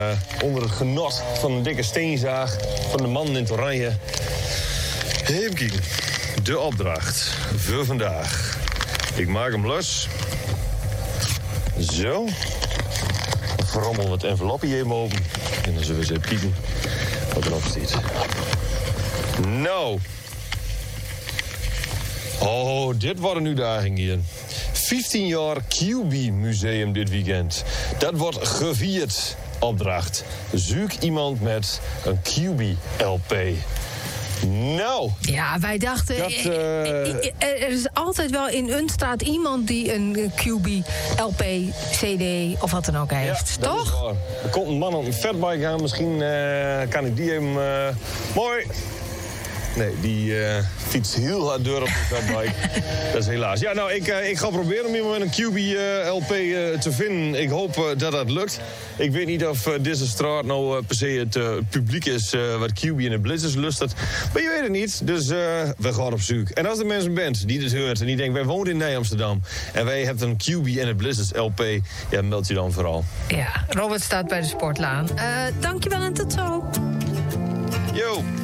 Onder het genot van een dikke steenzaag van de man in het oranje. Even kijken. De opdracht voor vandaag. Ik maak hem los. Zo. Verrommel het envelopje even open. En dan zullen we eens even kijken wat erop staat. Nou. Oh, dit wordt een uitdaging hier. 15 jaar QB Museum dit weekend. Dat wordt gevierd. Opdracht. Zoek iemand met een QB LP. Nou. Ja, wij dachten... er is altijd wel in Unstraat iemand die een QB, LP, CD of wat dan ook heeft. Ja, toch? Is waar. Er komt een man op een fatbike aan. Misschien kan ik die even... Mooi. Nee, die fietst heel hard door op de fatbike. Dat is helaas. Ja, nou, ik ga proberen om iemand met een QB LP te vinden. Ik hoop dat dat lukt. Ik weet niet of deze straat nou per se het publiek is wat QB in de Blizzards lustert. Maar je weet het niet, dus we gaan op zoek. En als er mensen bent die dit hoort en die denken... wij wonen in Nij-Amsterdam en wij hebben een QB in het Blizzards LP... ja, meld je dan vooral. Ja, Robert staat bij de Sportlaan. Dankjewel en tot zo. Yo.